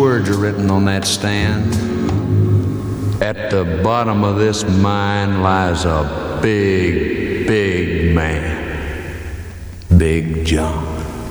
words are written on that stand. At the bottom of this mine lies a big, big man. Big John.